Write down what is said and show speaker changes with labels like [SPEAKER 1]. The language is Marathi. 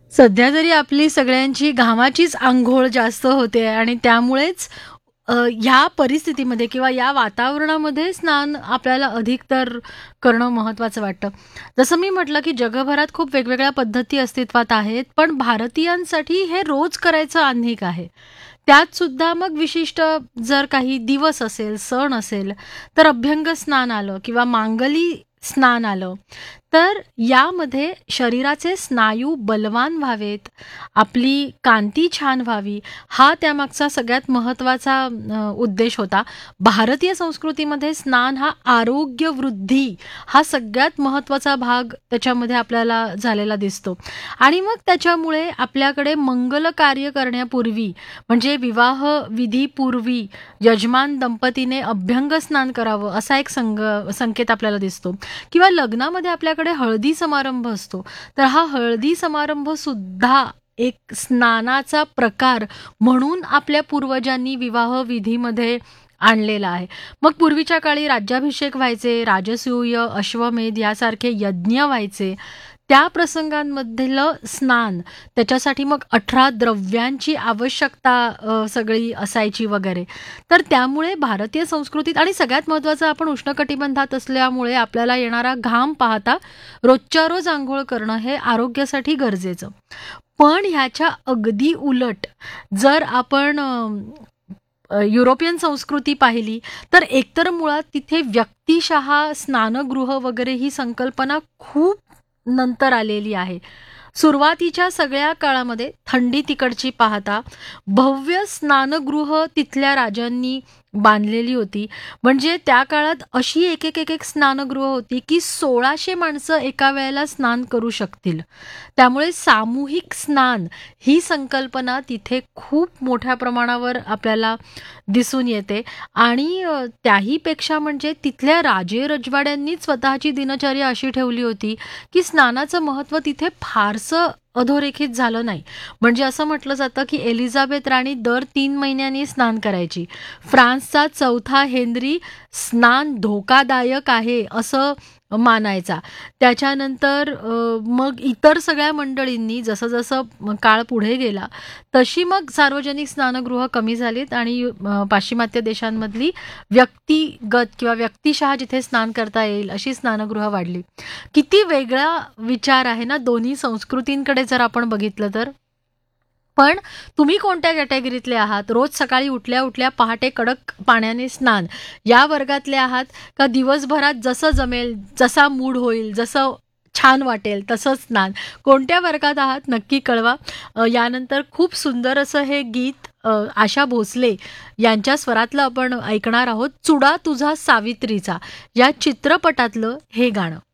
[SPEAKER 1] सध्या तरी आपली सगळ्यांची घामाचीच अंघोळ जास्त होते आणि त्यामुळेच ह्या परिस्थितीमध्ये किंवा या वातावरणामध्ये स्नान आपल्याला अधिक तर करणं महत्त्वाचं वाटतं. जसं मी म्हटलं, की जगभरात खूप वेगवेगळ्या पद्धती अस्तित्वात आहेत, पण भारतीयांसाठी हे रोज करायचं आह्निक आहे. त्यात सुद्धा मग विशिष्ट जर काही दिवस असेल, सण असेल, तर अभ्यंग स्नान आलं किंवा मांगली स्नान आलं, तर यामध्ये शरीराचे स्नायू बलवान व्हावेत, आपली कांती छान व्हावी, हा त्यामागचा सगळ्यात महत्त्वाचा उद्देश होता. भारतीय संस्कृतीमध्ये स्नान हा आरोग्य वृद्धी हा सगळ्यात महत्त्वाचा भाग त्याच्यामध्ये आपल्याला झालेला दिसतो. आणि मग त्याच्यामुळे आपल्याकडे मंगल कार्य करण्यापूर्वी म्हणजे विवाह विधीपूर्वी यजमान दंपतीने अभ्यंग स्नान करावं असा एक संकेत आपल्याला दिसतो. किंवा लग्नामध्ये आपल्याकडे हळदी समारंभ असतो, तर हा हळदी समारंभ सुद्धा एक स्नानाचा प्रकार म्हणून आपल्या पूर्वजांनी विवाह विधीमध्ये आणलेला आहे. मग पूर्वीच्या काळी राज्याभिषेक व्हायचे, राजसूय, अश्वमेध यासारखे यज्ञ व्हायचे. त्या प्रसंगांमधलं स्नान, त्याच्यासाठी मग 18 द्रव्यांची आवश्यकता सगळी असायची वगैरे. तर त्यामुळे भारतीय संस्कृतीत आणि सगळ्यात महत्त्वाचं आपण उष्णकटिबंधात असल्यामुळे आपल्याला येणारा घाम पाहता रोजच्या रोज अंघोळ करणं हे आरोग्यासाठी गरजेचं. पण ह्याच्या अगदी उलट जर आपण युरोपियन संस्कृती पाहिली, तर एकतर मुळात तिथे व्यक्तिशः स्नानगृह वगैरे ही संकल्पना खूप नंतर आलेली आहे. सुरुवातीच्या सगळ्या काळामध्ये थंडी तिकडची पाहता भव्य स्नानगृह तिथल्या राजांनी बांधलेली होती. म्हणजे त्या काळात अशी एक स्नानगृह होती की 1600 माणसं एका वेळेला स्नान करू शकतील. त्यामुळे सामूहिक स्नान ही संकल्पना तिथे खूप मोठ्या प्रमाणावर आपल्याला दिसून येते. आणि त्याही पेक्षा म्हणजे तिथल्या राजे रजवाड्यांनीच स्वतःची दिनचर्या अशी ठेवली होती की स्नानाचं महत्त्व तिथे फारसं अधोरेखित झालं नाही. म्हणजे असं म्हटलं जातं की एलिझाबेथ राणी दर 3 महिन्यांनी स्नान करायची. फ्रान्सचा 4था हेनरी स्नान धोकादायक आहे असं मानायचा. त्याच्यानंतर मग इतर सगळ्या मंडळींनी जसं काळ पुढे गेला तशी मग सार्वजनिक स्नानगृह कमी झालीत आणि पाश्चिमात्य देशांमधली व्यक्तिगत किंवा व्यक्तिशः जिथे स्नान करता येईल अशी स्नानगृह वाढली. किती वेगळा विचार आहे ना दोन्ही संस्कृतींकडे जर आपण बघितलं तर. पण तुम्ही कोणत्या कॅटेगरीतले आहात? रोज सकाळी उठल्या उठल्या पहाटे कडक पाण्याने स्नान या वर्गातले आहात का दिवसभरात जसं जमेल, जसा मूड होईल, जसं छान वाटेल तसं स्नान? कोणत्या वर्गात आहात नक्की कळवा. यानंतर खूप सुंदर असं हे गीत आशा भोसले यांच्या स्वरातलं आपण ऐकणार आहोत. चुडा तुझा सावित्रीचा या चित्रपटातलं हे गाणं.